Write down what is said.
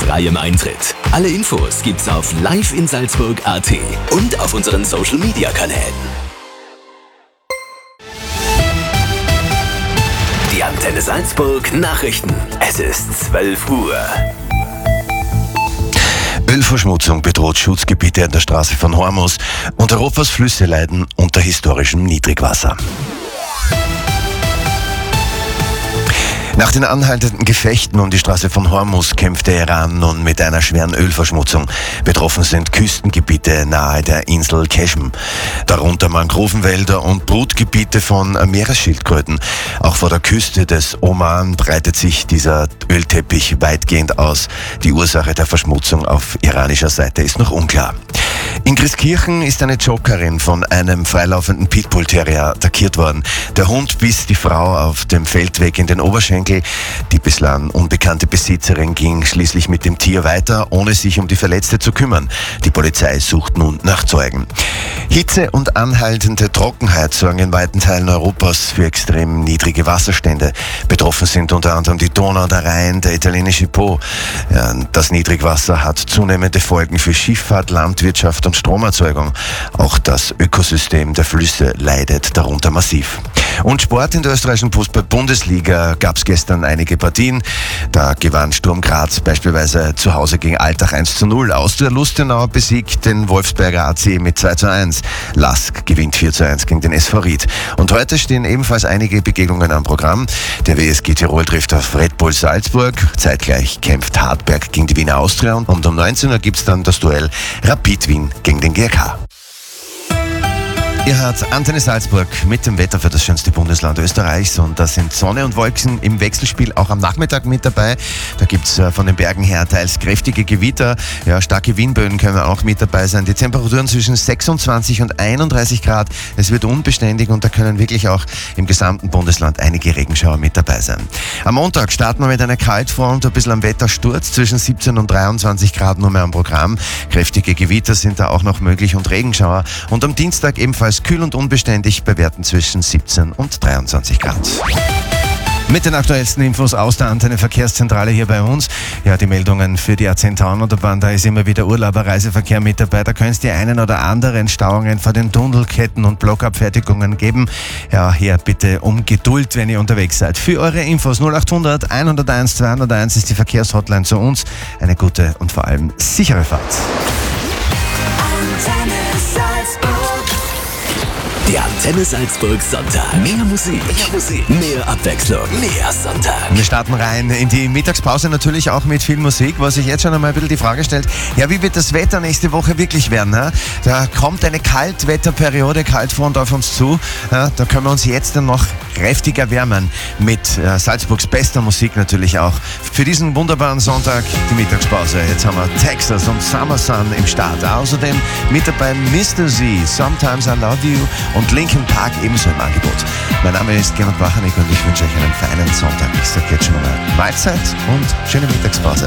freiem Eintritt. Alle Infos gibt's auf liveinsalzburg.at und auf unseren Social-Media-Kanälen. Die Antenne Salzburg Nachrichten. Es ist 12 Uhr. Ölverschmutzung bedroht Schutzgebiete an der Straße von Hormus und Europas Flüsse leiden unter historischem Niedrigwasser. Nach den anhaltenden Gefechten um die Straße von Hormus kämpft der Iran nun mit einer schweren Ölverschmutzung. Betroffen sind Küstengebiete nahe der Insel Keshm, darunter Mangrovenwälder und Brutgebiete von Meeresschildkröten. Auch vor der Küste des Oman breitet sich dieser Ölteppich weitgehend aus. Die Ursache der Verschmutzung auf iranischer Seite ist noch unklar. In Grieskirchen ist eine Joggerin von einem freilaufenden Pitbull-Terrier attackiert worden. Der Hund biss die Frau auf dem Feldweg in den Oberschenkel. Die bislang unbekannte Besitzerin ging schließlich mit dem Tier weiter, ohne sich um die Verletzte zu kümmern. Die Polizei sucht nun nach Zeugen. Hitze und anhaltende Trockenheit sorgen in weiten Teilen Europas für extrem niedrige Wasserstände. Betroffen sind unter anderem die Donau, der Rhein, der italienische Po. Ja, das Niedrigwasser hat zunehmende Folgen für Schifffahrt, Landwirtschaft und Stromerzeugung. Auch das Ökosystem der Flüsse leidet darunter massiv. Und Sport in der österreichischen Fußball-Bundesliga gab es gestern einige Partien. Da gewann Sturm Graz beispielsweise zu Hause gegen Altach 1:0. Austria Lustenau besiegt den Wolfsberger AC mit 2:1. Lask gewinnt 4:1 gegen den SV Ried. Und heute stehen ebenfalls einige Begegnungen am Programm. Der WSG Tirol trifft auf Red Bull Salzburg. Zeitgleich kämpft Hartberg gegen die Wiener Austria. Und um 19 Uhr gibt es dann das Duell Rapid Wien gegen den GRK. Ihr hört Antenne Salzburg mit dem Wetter für das schönste Bundesland Österreichs, und da sind Sonne und Wolken im Wechselspiel auch am Nachmittag mit dabei. Da gibt's von den Bergen her teils kräftige Gewitter, ja, starke Windböen können auch mit dabei sein. Die Temperaturen zwischen 26 und 31 Grad. Es wird unbeständig und da können wirklich auch im gesamten Bundesland einige Regenschauer mit dabei sein. Am Montag starten wir mit einer Kaltfront, ein bisschen am Wettersturz, zwischen 17 und 23 Grad nur mehr am Programm. Kräftige Gewitter sind da auch noch möglich und Regenschauer. Und am Dienstag ebenfalls kühl und unbeständig bei Werten zwischen 17 und 23 Grad. Mit den aktuellsten Infos aus der Antenne Verkehrszentrale hier bei uns. Ja, die Meldungen für die A10-Autobahn, da ist immer wieder Urlauberreiseverkehr mit dabei. Da können es die einen oder anderen Stauungen vor den Tunnelketten und Blockabfertigungen geben. Ja, hier bitte um Geduld, wenn ihr unterwegs seid. Für eure Infos 0800 101 201 ist die Verkehrshotline zu uns. Eine gute und vor allem sichere Fahrt. Der Antenne Salzburg Sonntag. Mehr Musik, mehr Abwechslung, mehr Sonntag. Wir starten rein in die Mittagspause, natürlich auch mit viel Musik, was sich jetzt schon einmal ein bisschen die Frage stellt, ja, wie wird das Wetter nächste Woche wirklich werden? Ne? Da kommt eine Kaltwetterperiode, Kaltfront auf uns zu. Ja, da können wir uns jetzt dann noch kräftig erwärmen mit Salzburgs bester Musik natürlich auch. Für diesen wunderbaren Sonntag die Mittagspause. Jetzt haben wir Texas und Summer Sun im Start. Außerdem mit dabei Mr. Z, Sometimes I Love You, und Linkin Park ebenso im Angebot. Mein Name ist Gernot Wachanig und ich wünsche euch einen feinen Sonntag. Ich sage jetzt schon mal Mahlzeit und schöne Mittagspause.